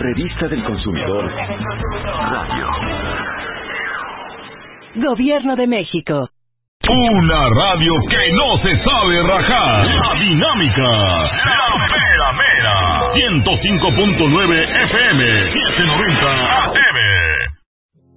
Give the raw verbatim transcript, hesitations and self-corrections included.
Revista del Consumidor Radio. Gobierno de México. Una radio que no se sabe rajar. La Dinámica. La Mera Mera. ciento cinco punto nueve F M. setecientos noventa A M.